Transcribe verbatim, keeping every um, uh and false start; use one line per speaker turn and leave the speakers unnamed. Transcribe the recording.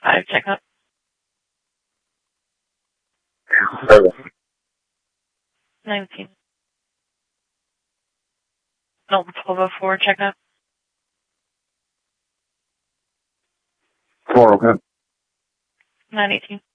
five checkup. nineteen. No, twelve oh four checkup.
Four, okay.
nine eighteen.